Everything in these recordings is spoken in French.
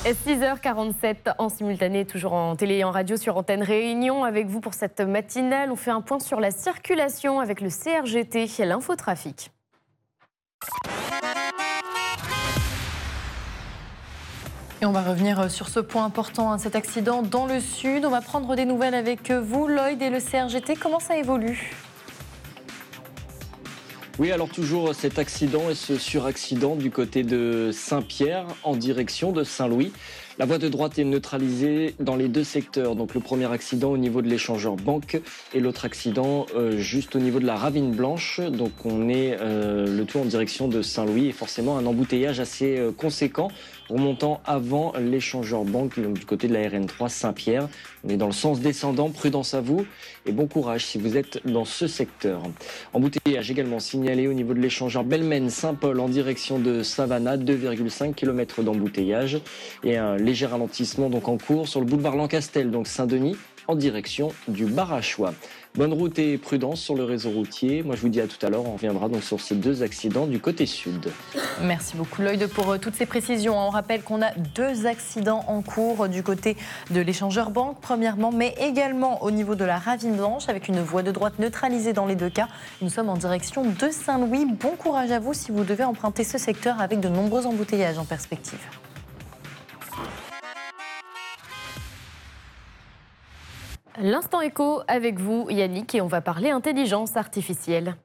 6h47 en simultané, toujours en télé et en radio sur Antenne Réunion. Avec vous pour cette matinale, on fait un point sur la circulation avec le CRGT, l'infotrafic. Et on va revenir sur ce point important, cet accident dans le sud. On va prendre des nouvelles avec vous, Lloyd et le CRGT. Comment ça évolue ? Oui, alors toujours cet accident et ce suraccident du côté de Saint-Pierre en direction de Saint-Louis. La voie de droite est neutralisée dans les deux secteurs. Donc le premier accident au niveau de l'échangeur banque et l'autre accident juste au niveau de la Ravine Blanche. Donc on est le tout en direction de Saint-Louis et forcément un embouteillage assez conséquent remontant avant l'échangeur banque du côté de la RN3 Saint-Pierre. On est dans le sens descendant, prudence à vous et bon courage si vous êtes dans ce secteur. Embouteillage également signalé au niveau de l'échangeur Belmen-Saint-Paul en direction de Savannah, 2,5 km d'embouteillage et un léger ralentissement donc en cours sur le boulevard Lancastel, donc Saint-Denis, en direction du Barachois. Bonne route et prudence sur le réseau routier. Moi, je vous dis à tout à l'heure. On reviendra donc sur ces deux accidents du côté sud. Merci beaucoup, Lloyd, pour toutes ces précisions. On rappelle qu'on a deux accidents en cours du côté de l'échangeur banque, premièrement, mais également au niveau de la Ravine Blanche, avec une voie de droite neutralisée dans les deux cas. Nous sommes en direction de Saint-Louis. Bon courage à vous si vous devez emprunter ce secteur avec de nombreux embouteillages en perspective. L'instant éco avec vous, Yannick, et on va parler intelligence artificielle.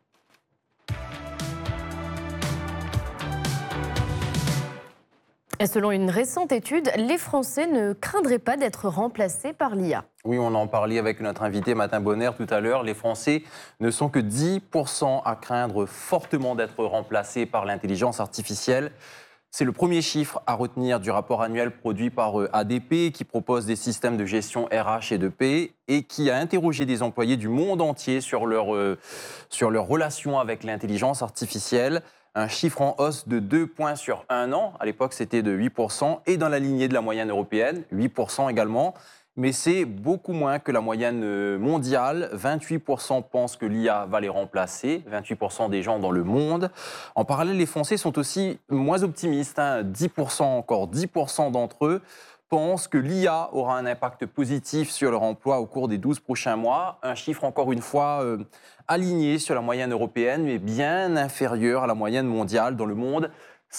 Et selon une récente étude, les Français ne craindraient pas d'être remplacés par l'IA. Oui, on en parlait avec notre invité Martin Bonner tout à l'heure. Les Français ne sont que 10% à craindre fortement d'être remplacés par l'intelligence artificielle. C'est le premier chiffre à retenir du rapport annuel produit par ADP qui propose des systèmes de gestion RH et de paie et qui a interrogé des employés du monde entier sur leur relation avec l'intelligence artificielle. Un chiffre en hausse de 2 points sur un an. À l'époque, c'était de 8% et dans la lignée de la moyenne européenne, 8% également. Mais c'est beaucoup moins que la moyenne mondiale. 28% pensent que l'IA va les remplacer, 28% des gens dans le monde. En parallèle, les Français sont aussi moins optimistes. 10% encore, 10% d'entre eux pensent que l'IA aura un impact positif sur leur emploi au cours des 12 prochains mois. Un chiffre, encore une fois, aligné sur la moyenne européenne, mais bien inférieur à la moyenne mondiale dans le monde.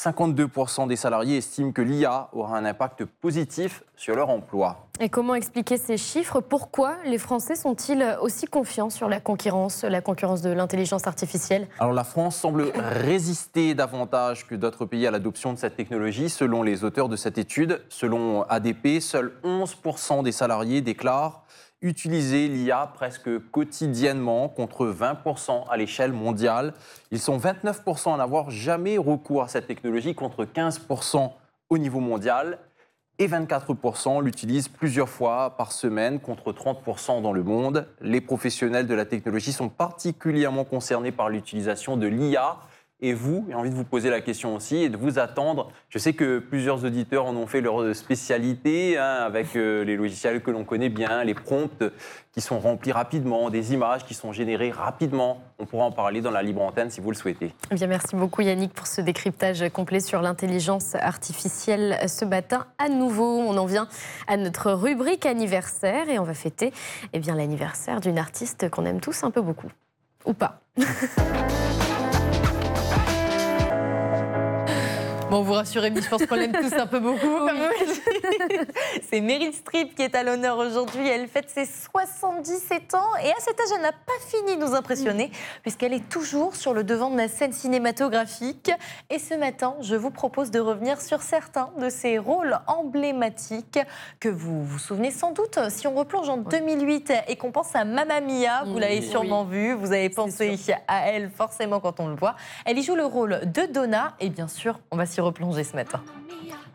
52% des salariés estiment que l'IA aura un impact positif sur leur emploi. Et comment expliquer ces chiffres ? Pourquoi les Français sont-ils aussi confiants sur la concurrence de l'intelligence artificielle ? Alors la France semble résister davantage que d'autres pays à l'adoption de cette technologie. Selon les auteurs de cette étude, selon ADP, seuls 11% des salariés déclarent utiliser l'IA presque quotidiennement contre 20% à l'échelle mondiale. Ils sont 29% à n'avoir jamais recours à cette technologie contre 15% au niveau mondial et 24% l'utilisent plusieurs fois par semaine contre 30% dans le monde. Les professionnels de la technologie sont particulièrement concernés par l'utilisation de l'IA. Et vous, j'ai envie de vous poser la question aussi et de vous attendre. Je sais que plusieurs auditeurs en ont fait leur spécialité avec les logiciels que l'on connaît bien, les prompts qui sont remplis rapidement, des images qui sont générées rapidement. On pourra en parler dans la libre antenne si vous le souhaitez. Eh bien, merci beaucoup Yannick pour ce décryptage complet sur l'intelligence artificielle ce matin. À nouveau, on en vient à notre rubrique anniversaire et on va fêter l'anniversaire d'une artiste qu'on aime tous un peu beaucoup. Ou pas. Bon, vous rassurez, mais je pense qu'on l'aime tous un peu beaucoup. C'est Meryl Streep qui est à l'honneur aujourd'hui. Elle fête ses 77 ans et à cet âge, elle n'a pas fini de nous impressionner puisqu'elle est toujours sur le devant de la scène cinématographique. Et ce matin, je vous propose de revenir sur certains de ses rôles emblématiques que vous vous souvenez sans doute. Si on replonge en 2008 et qu'on pense à Mamma Mia, vous l'avez sûrement vu, vous avez pensé à elle forcément quand on le voit. Elle y joue le rôle de Donna et bien sûr, on va s'y replonger ce matin.